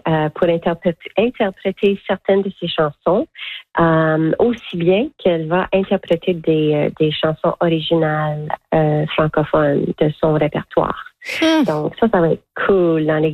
pour interpréter certaines de ses chansons, aussi bien qu'elle va interpréter des chansons originales francophones de son répertoire. Donc ça va être cool dans les